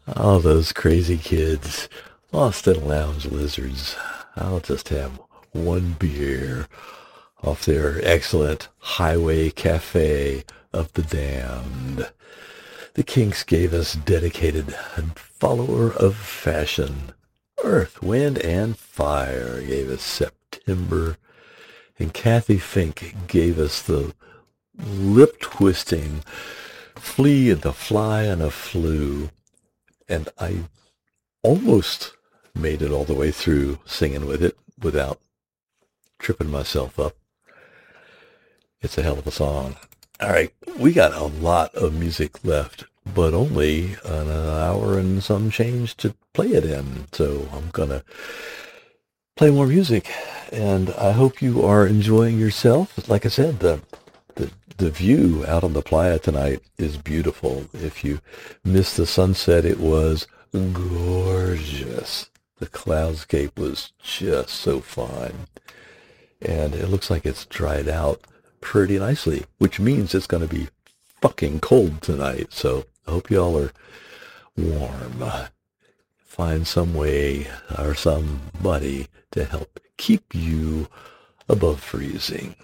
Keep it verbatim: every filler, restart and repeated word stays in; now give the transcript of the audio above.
Oh, those crazy kids. Austin Lounge Lizards. I'll just have one beer off their excellent Highway Cafe of the Damned. The Kinks gave us dedicated follower of fashion. Earth, Wind, and Fire gave us September. And Kathy Fink gave us the lip-twisting Flea and the Fly and a Flu. And I almost made it all the way through singing with it without tripping myself up. It's a hell of a song. All right, we got a lot of music left, but only an hour and some change to play it in. So I'm going to play more music, and I hope you are enjoying yourself. Like I said, the the the view out on the playa tonight is beautiful. If you missed the sunset, it was gorgeous. The cloudscape was just so fine, and it looks like it's dried out pretty nicely, which means it's going to be fucking cold tonight. So I hope y'all are warm. Find some way or somebody to help keep you above freezing.